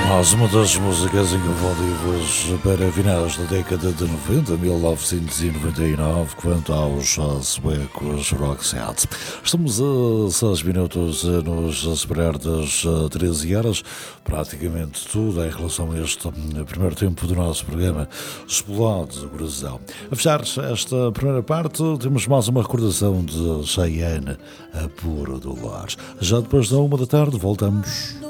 Mais uma das músicas inconfundíveis para finais da década de 90, 1999, quanto aos suecos Roxette. Estamos a 6 minutos a nos separar das 13 horas, praticamente tudo em relação a este primeiro tempo do nosso programa Explode o Coração. A fechar esta primeira parte, temos mais uma recordação de Cheyenne, a Puro Dolores. Já depois da 1 da tarde, voltamos.